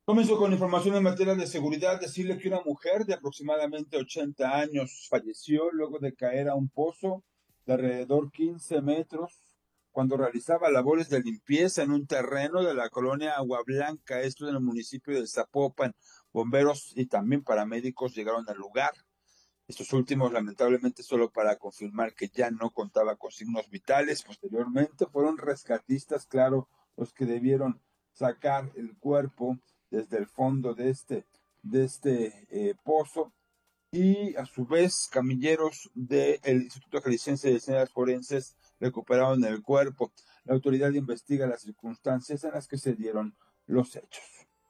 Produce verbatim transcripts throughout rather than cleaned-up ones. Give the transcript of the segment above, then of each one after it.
Comenzó con información en materia de seguridad. Decirle que una mujer de aproximadamente ochenta años falleció luego de caer a un pozo de alrededor quince metros cuando realizaba labores de limpieza en un terreno de la colonia Agua Blanca, esto en el municipio de Zapopan. Bomberos y también paramédicos llegaron al lugar. Estos últimos, lamentablemente, solo para confirmar que ya no contaba con signos vitales. Posteriormente, fueron rescatistas, claro, los que debieron sacar el cuerpo desde el fondo de este, de este eh, pozo y a su vez camilleros del Instituto Jalisciense de Ciencias Forenses recuperaron el cuerpo. La autoridad investiga las circunstancias en las que se dieron los hechos.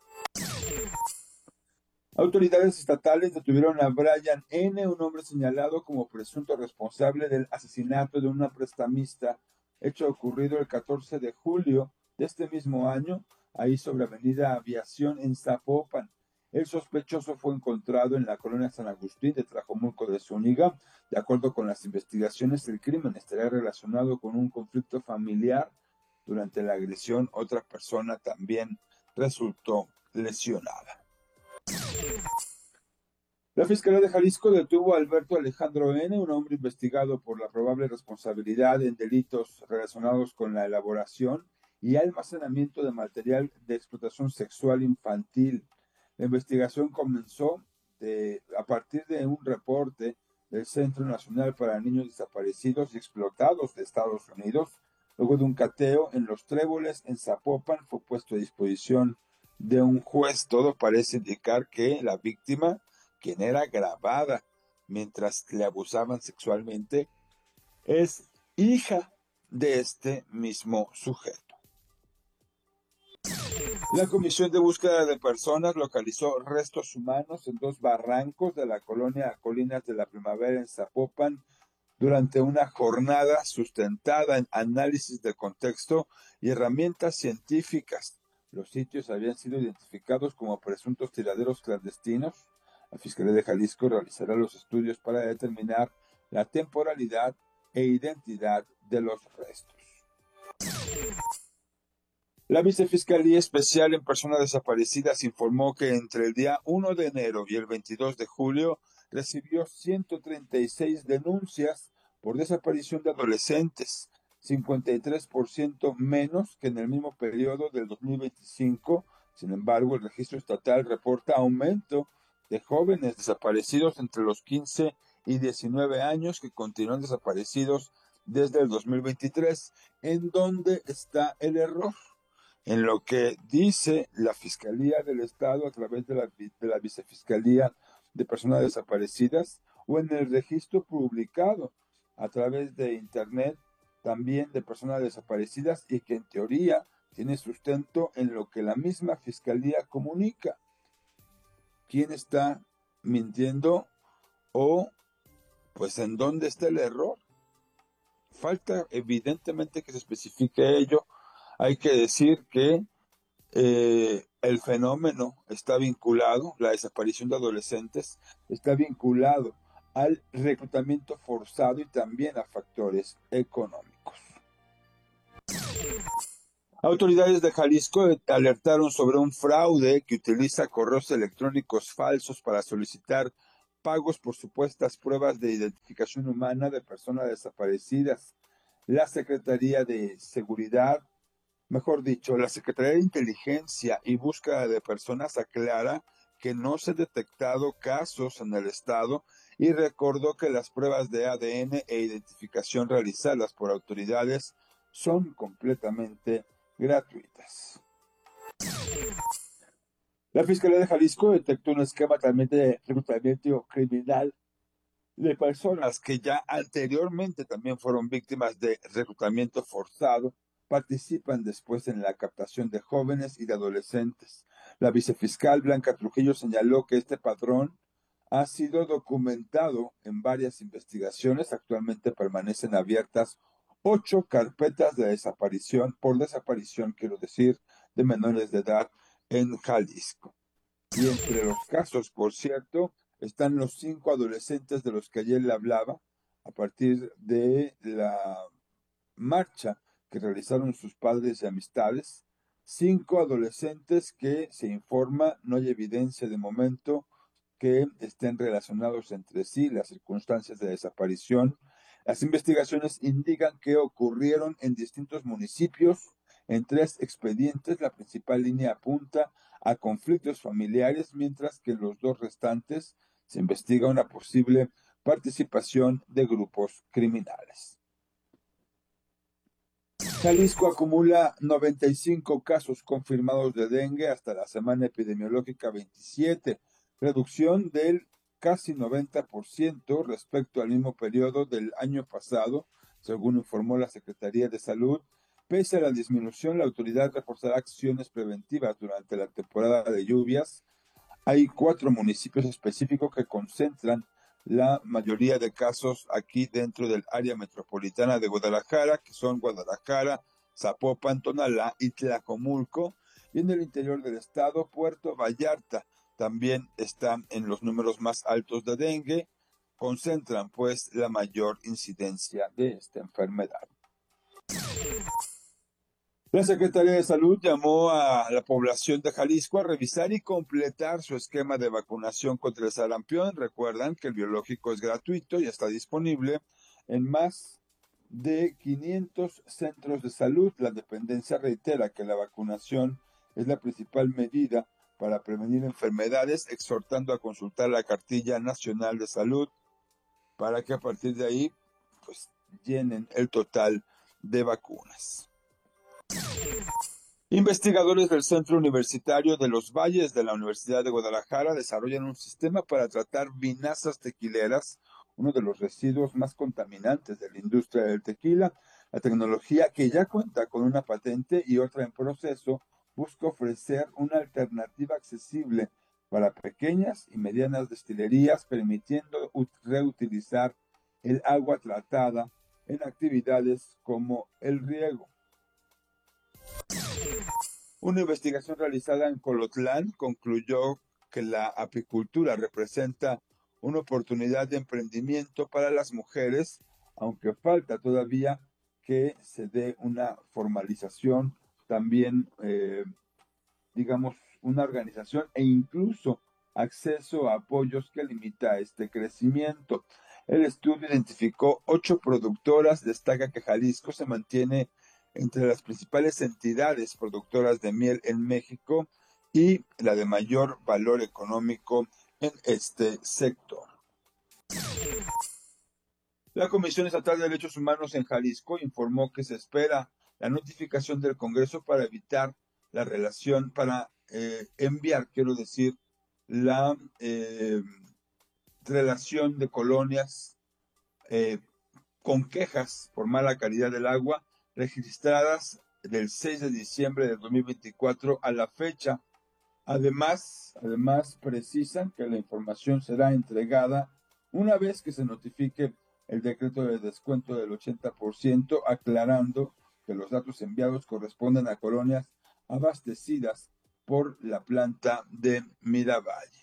Autoridades estatales detuvieron a Brian N., un hombre señalado como presunto responsable del asesinato de una prestamista, hecho ocurrido el catorce de julio de este mismo año, ahí sobre Avenida Aviación en Zapopan. El sospechoso fue encontrado en la colonia San Agustín de Tlajomulco de Zúñiga. De acuerdo con las investigaciones, el crimen estaría relacionado con un conflicto familiar. Durante la agresión, otra persona también resultó lesionada. La Fiscalía de Jalisco detuvo a Alberto Alejandro N., un hombre investigado por la probable responsabilidad en delitos relacionados con la elaboración y almacenamiento de material de explotación sexual infantil. La investigación comenzó de, a partir de un reporte del Centro Nacional para Niños Desaparecidos y Explotados de Estados Unidos. Luego de un cateo en Los Tréboles, en Zapopan, fue puesto a disposición de un juez. Todo parece indicar que la víctima, quien era grabada mientras le abusaban sexualmente, es hija de este mismo sujeto. La Comisión de Búsqueda de Personas localizó restos humanos en dos barrancos de la colonia Colinas de la Primavera en Zapopan durante una jornada sustentada en análisis de contexto y herramientas científicas. Los sitios habían sido identificados como presuntos tiraderos clandestinos. La Fiscalía de Jalisco realizará los estudios para determinar la temporalidad e identidad de los restos. La Vicefiscalía Especial en Personas Desaparecidas informó que entre el día uno de enero y el veintidós de julio recibió ciento treinta y seis denuncias por desaparición de adolescentes, cincuenta y tres por ciento menos que en el mismo periodo del dos mil veinticinco. Sin embargo, el registro estatal reporta aumento de jóvenes desaparecidos entre los quince y diecinueve años que continúan desaparecidos desde el dos mil veintitrés. ¿En dónde está el error? En lo que dice la Fiscalía del Estado a través de la, de la Vicefiscalía de Personas Desaparecidas o en el registro publicado a través de Internet también de personas desaparecidas y que en teoría tiene sustento en lo que la misma Fiscalía comunica. ¿Quién está mintiendo o pues en dónde está el error? Falta evidentemente que se especifique ello. Hay que decir que eh, el fenómeno está vinculado, la desaparición de adolescentes, está vinculado al reclutamiento forzado y también a factores económicos. Autoridades de Jalisco alertaron sobre un fraude que utiliza correos electrónicos falsos para solicitar pagos por supuestas pruebas de identificación humana de personas desaparecidas. La Secretaría de Seguridad, mejor dicho, la Secretaría de Inteligencia y Búsqueda de Personas aclara que no se han detectado casos en el estado y recordó que las pruebas de A D N e identificación realizadas por autoridades son completamente gratuitas. La Fiscalía de Jalisco detectó un esquema también de reclutamiento criminal de personas que ya anteriormente también fueron víctimas de reclutamiento forzado, participan después en la captación de jóvenes y de adolescentes. La vicefiscal Blanca Trujillo señaló que este patrón ha sido documentado en varias investigaciones. Actualmente permanecen abiertas ocho carpetas de desaparición, por desaparición quiero decir, de menores de edad en Jalisco. Y entre los casos, por cierto, están los cinco adolescentes de los que ayer le hablaba, a partir de la marcha que realizaron sus padres y amistades. cinco adolescentes que se informa, no hay evidencia de momento que estén relacionados entre sí las circunstancias de desaparición. Las investigaciones indican que ocurrieron en distintos municipios, en tres expedientes. La principal línea apunta a conflictos familiares, mientras que en los dos restantes se investiga una posible participación de grupos criminales. Jalisco acumula noventa y cinco casos confirmados de dengue hasta la semana epidemiológica veintisiete, reducción del casi noventa por ciento respecto al mismo periodo del año pasado, según informó la Secretaría de Salud. Pese a la disminución, la autoridad reforzará acciones preventivas durante la temporada de lluvias. Hay cuatro municipios específicos que concentran la mayoría de casos aquí dentro del área metropolitana de Guadalajara, que son Guadalajara, Zapopan, Tonalá y Tlajomulco. Y en el interior del estado, Puerto Vallarta también están en los números más altos de dengue, concentran pues la mayor incidencia de esta enfermedad. La Secretaría de Salud llamó a la población de Jalisco a revisar y completar su esquema de vacunación contra el sarampión. Recuerdan que el biológico es gratuito y está disponible en más de quinientos centros de salud. La dependencia reitera que la vacunación es la principal medida para prevenir enfermedades, exhortando a consultar la Cartilla Nacional de Salud para que a partir de ahí pues, llenen el total de vacunas. Investigadores del Centro Universitario de los Valles de la Universidad de Guadalajara desarrollan un sistema para tratar vinazas tequileras, uno de los residuos más contaminantes de la industria del tequila. La tecnología, que ya cuenta con una patente y otra en proceso, busca ofrecer una alternativa accesible para pequeñas y medianas destilerías, permitiendo reutilizar el agua tratada en actividades como el riego. Una investigación realizada en Colotlán concluyó que la apicultura representa una oportunidad de emprendimiento para las mujeres, aunque falta todavía que se dé una formalización, también, eh, digamos, una organización e incluso acceso a apoyos que limita este crecimiento. El estudio identificó ocho productoras, destaca que Jalisco se mantiene entre las principales entidades productoras de miel en México y la de mayor valor económico en este sector. La Comisión Estatal de Derechos Humanos en Jalisco informó que se espera la notificación del Congreso para evitar la relación, para eh, enviar, quiero decir, la eh, relación de colonias eh, con quejas por mala calidad del agua registradas del seis de diciembre de dos mil veinticuatro a la fecha. Además, además precisan que la información será entregada una vez que se notifique el decreto de descuento del ochenta por ciento, aclarando que los datos enviados corresponden a colonias abastecidas por la planta de Miravalle.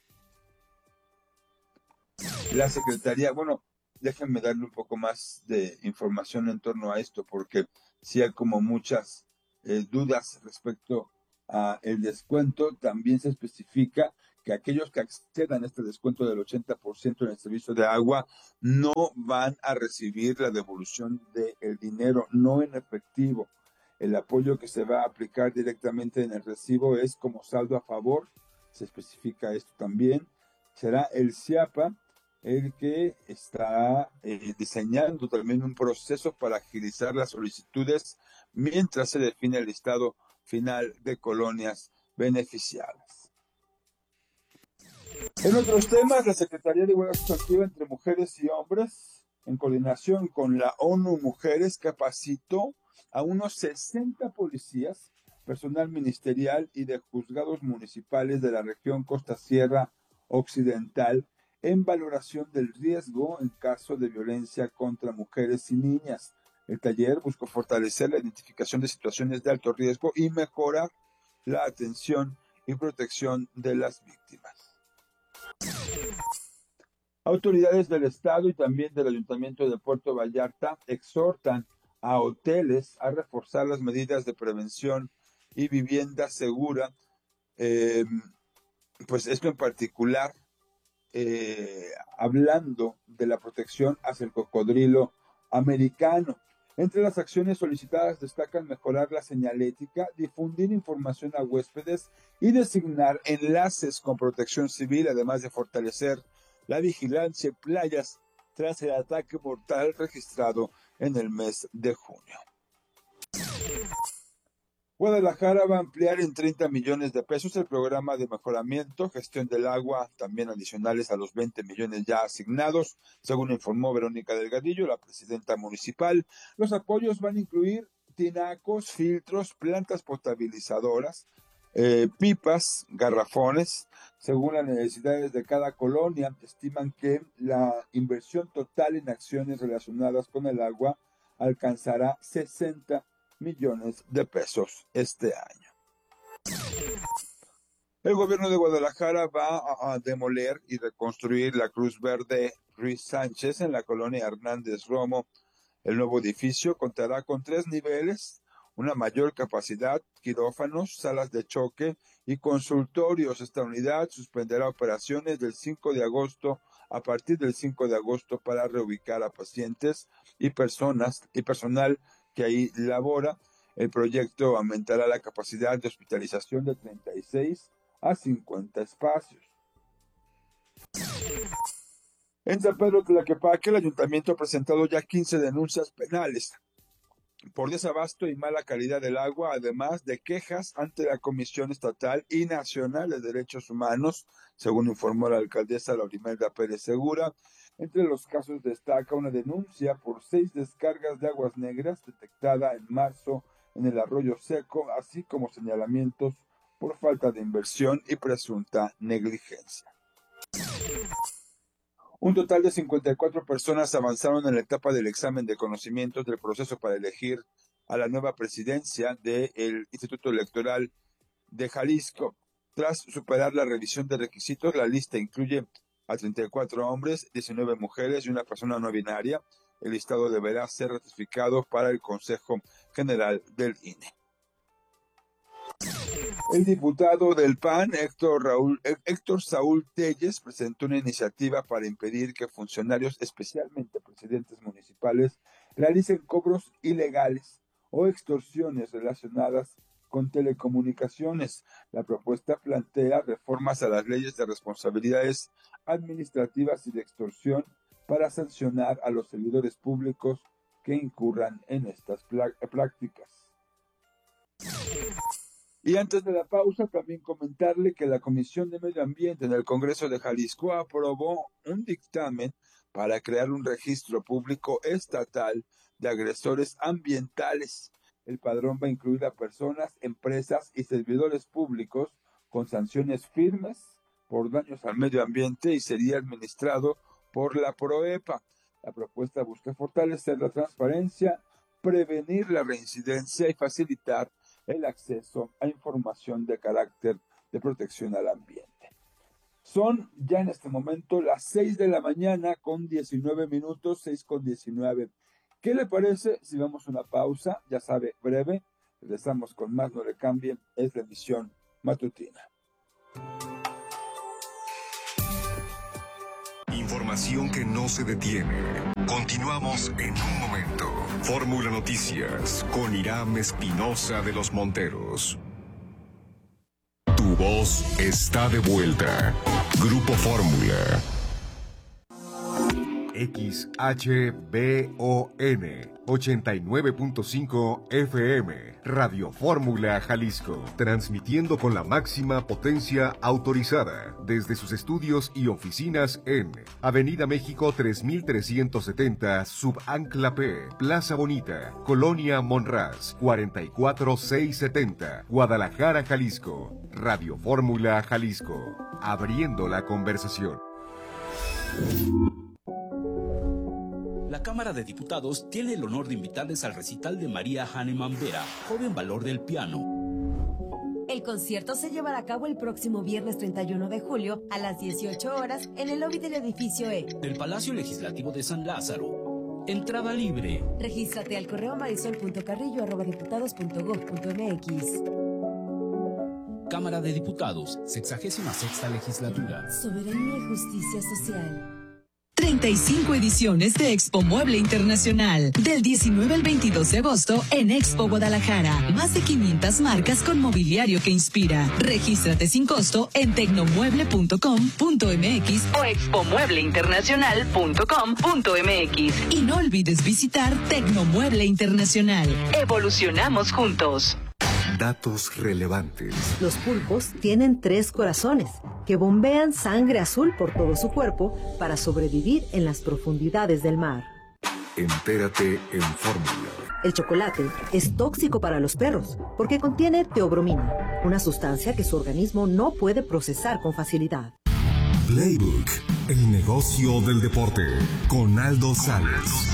La Secretaría, bueno, déjenme darle un poco más de información en torno a esto, porque sí hay como muchas eh, dudas respecto a el descuento. También se especifica que aquellos que accedan a este descuento del ochenta por ciento en el servicio de agua no van a recibir la devolución del dinero, no en efectivo. El apoyo que se va a aplicar directamente en el recibo es como saldo a favor, se especifica esto también. Será el CIAPA el que está eh, diseñando también un proceso para agilizar las solicitudes mientras se define el listado final de colonias beneficiadas. En otros temas, la Secretaría de Igualdad Sustantiva entre Mujeres y Hombres, en coordinación con la ONU Mujeres, capacitó a unos sesenta policías, personal ministerial y de juzgados municipales de la región Costa Sierra Occidental, en valoración del riesgo en caso de violencia contra mujeres y niñas. El taller buscó fortalecer la identificación de situaciones de alto riesgo y mejorar la atención y protección de las víctimas. Autoridades del Estado y también del Ayuntamiento de Puerto Vallarta exhortan a hoteles a reforzar las medidas de prevención y vivienda segura. Eh, pues esto en particular, eh, hablando de la protección hacia el cocodrilo americano. Entre las acciones solicitadas destacan mejorar la señalética, difundir información a huéspedes y designar enlaces con protección civil, además de fortalecer la vigilancia en playas tras el ataque mortal registrado en el mes de junio. Guadalajara va a ampliar en treinta millones de pesos el programa de mejoramiento, gestión del agua, también adicionales a los veinte millones ya asignados, según informó Verónica Delgadillo, la presidenta municipal. Los apoyos van a incluir tinacos, filtros, plantas potabilizadoras, eh, pipas, garrafones. Según las necesidades de cada colonia, estiman que la inversión total en acciones relacionadas con el agua alcanzará sesenta millones de pesos este año. El gobierno de Guadalajara va a, a demoler y reconstruir la Cruz Verde Ruiz Sánchez en la colonia Hernández Romo. El nuevo edificio contará con tres niveles, una mayor capacidad, quirófanos, salas de choque y consultorios. Esta unidad suspenderá operaciones del cinco de agosto a partir del cinco de agosto para reubicar a pacientes y personas y personal que ahí labora. El proyecto aumentará la capacidad de hospitalización de treinta y seis a cincuenta espacios. En San Pedro Tlaquepaque, el ayuntamiento ha presentado ya quince denuncias penales por desabasto y mala calidad del agua, además de quejas ante la Comisión Estatal y Nacional de Derechos Humanos, según informó la alcaldesa Laurimelda Pérez Segura. Entre los casos destaca una denuncia por seis descargas de aguas negras detectada en marzo en el Arroyo Seco, así como señalamientos por falta de inversión y presunta negligencia. Un total de cincuenta y cuatro personas avanzaron en la etapa del examen de conocimientos del proceso para elegir a la nueva presidencia del Instituto Electoral de Jalisco. Tras superar la revisión de requisitos, la lista incluye a treinta y cuatro hombres, diecinueve mujeres y una persona no binaria. El listado deberá ser ratificado para el Consejo General del I N E. El diputado del P A N, Héctor, Raúl, Héctor Saúl Telles, presentó una iniciativa para impedir que funcionarios, especialmente presidentes municipales, realicen cobros ilegales o extorsiones relacionadas con telecomunicaciones. La propuesta plantea reformas a las leyes de responsabilidades administrativas y de extorsión para sancionar a los servidores públicos que incurran en estas prácticas. Y antes de la pausa, también comentarle que la Comisión de Medio Ambiente en el Congreso de Jalisco aprobó un dictamen para crear un registro público estatal de agresores ambientales. El padrón va a incluir a personas, empresas y servidores públicos con sanciones firmes por daños al medio ambiente y sería administrado por la PROEPA. La propuesta busca fortalecer la transparencia, prevenir la reincidencia y facilitar el acceso a información de carácter de protección al ambiente. Son ya en este momento las seis de la mañana con diecinueve minutos, seis con diecinueve. ¿Qué le parece si vamos a una pausa? Ya sabe, breve. Regresamos con más, no le cambien, es la emisión matutina. Información que no se detiene. Continuamos en un momento. Fórmula Noticias con Irán Espinosa de los Monteros. Tu voz está de vuelta. Grupo Fórmula. X H B O N ochenta y nueve punto cinco F M, Radio Fórmula Jalisco, transmitiendo con la máxima potencia autorizada desde sus estudios y oficinas en Avenida México tres mil trescientos setenta, Subancla P, Plaza Bonita, Colonia Monraz, cuarenta y cuatro mil seiscientos setenta, Guadalajara, Jalisco. Radio Fórmula Jalisco, abriendo la conversación. La Cámara de Diputados tiene el honor de invitarles al recital de María Hahnemann Vera, Joven Valor del Piano. El concierto se llevará a cabo el próximo viernes treinta y uno de julio a las dieciocho horas en el lobby del edificio E del Palacio Legislativo de San Lázaro. Entrada libre. Regístrate al correo marisol punto carrillo arroba diputados punto gob punto mx. Cámara de Diputados, sexagésima sexta legislatura. Soberanía y justicia social. treinta y cinco ediciones de Expo Mueble Internacional. Del diecinueve al veintidós de agosto en Expo Guadalajara. Más de quinientas marcas con mobiliario que inspira. Regístrate sin costo en tecnomueble punto com punto m x o expomueble internacional punto com punto m x. Y no olvides visitar Tecnomueble Internacional. Evolucionamos juntos. Datos relevantes. Los pulpos tienen tres corazones que bombean sangre azul por todo su cuerpo para sobrevivir en las profundidades del mar. Entérate en Fórmula. El chocolate es tóxico para los perros porque contiene teobromina, una sustancia que su organismo no puede procesar con facilidad. Playbook, el negocio del deporte, con Aldo Sales.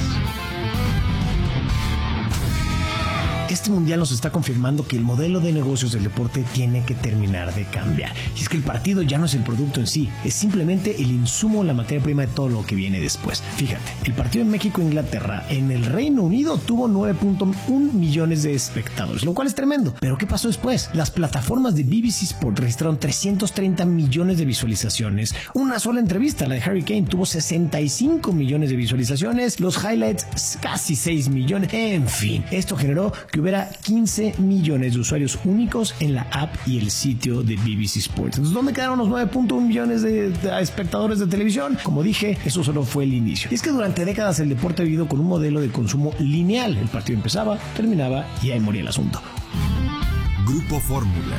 Este mundial nos está confirmando que el modelo de negocios del deporte tiene que terminar de cambiar. Y es que el partido ya no es el producto en sí, es simplemente el insumo, la materia prima de todo lo que viene después. Fíjate, el partido en México-Inglaterra en el Reino Unido tuvo nueve punto uno millones de espectadores, lo cual es tremendo. Pero ¿qué pasó después? Las plataformas de B B C Sport registraron trescientos treinta millones de visualizaciones. Una sola entrevista, la de Harry Kane, tuvo sesenta y cinco millones de visualizaciones. Los highlights, casi seis millones. En fin, esto generó que hubiera quince millones de usuarios únicos en la app y el sitio de B B C Sports. Entonces, ¿dónde quedaron los nueve punto uno millones de, de espectadores de televisión? Como dije, eso solo fue el inicio. Y es que durante décadas el deporte ha vivido con un modelo de consumo lineal. El partido empezaba, terminaba y ahí moría el asunto. Grupo Fórmula.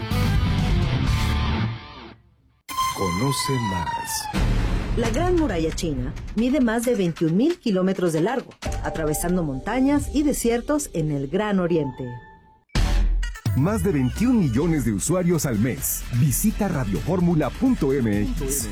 Conoce más. La Gran Muralla China mide más de veintiún mil kilómetros de largo, atravesando montañas y desiertos en el Gran Oriente. Más de veintiún millones de usuarios al mes. Visita radioformula punto m x.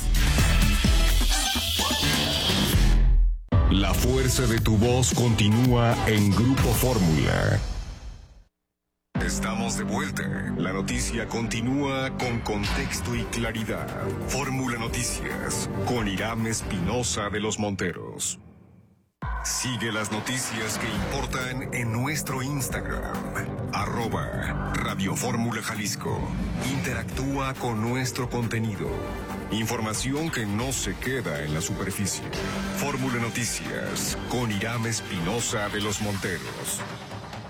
La fuerza de tu voz continúa en Grupo Fórmula. Estamos de vuelta. La noticia continúa con contexto y claridad. Fórmula Noticias con Irán Espinosa de los Monteros. Sigue las noticias que importan en nuestro Instagram, arroba Radio Fórmula Jalisco. Interactúa con nuestro contenido. Información que no se queda en la superficie. Fórmula Noticias con Irán Espinosa de los Monteros.